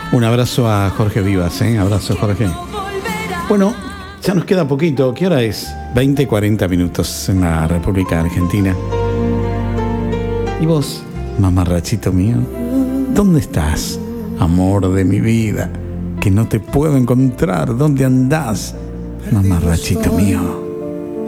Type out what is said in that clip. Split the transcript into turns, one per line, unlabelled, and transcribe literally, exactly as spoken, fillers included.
Un abrazo a Jorge Vivas, ¿eh? Abrazo, Jorge. Bueno, ya nos queda poquito. ¿Qué hora es? veinte, cuarenta minutos en la República Argentina. ¿Y vos, mamarrachito mío? ¿Dónde estás, amor de mi vida? Que no te puedo encontrar. ¿Dónde andás, mamarrachito mío?